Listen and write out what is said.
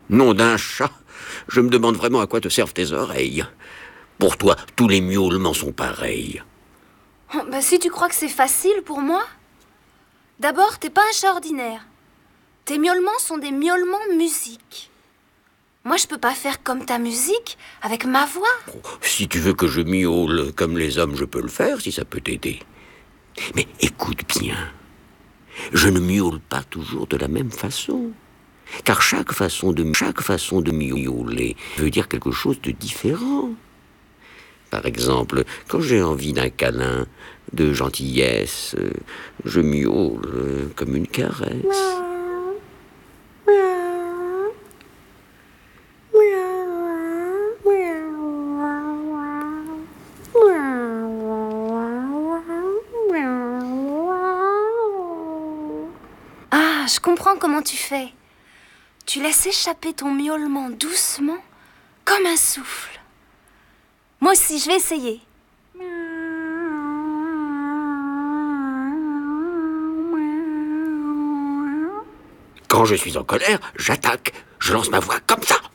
Nom d'un chat, je me demande vraiment à quoi te servent tes oreilles. Pour toi, tous les miaulements sont pareils. Oh, bah si tu crois que c'est facile pour moi. D'abord, t'es pas un chat ordinaire. Tes miaulements sont des miaulements musique. Moi, je peux pas faire comme ta musique avec ma voix. Oh, si tu veux que je miaule comme les hommes, je peux le faire, si ça peut t'aider. Mais écoute bien, je ne miaule pas toujours de la même façon. Car chaque façon de miauler veut dire quelque chose de différent. Par exemple, quand j'ai envie d'un câlin, de gentillesse, je miaule comme une caresse. Ah, je comprends comment tu fais. Tu laisses échapper ton miaulement doucement, comme un souffle. Moi aussi, je vais essayer. Quand je suis en colère, j'attaque. Je lance ma voix comme ça.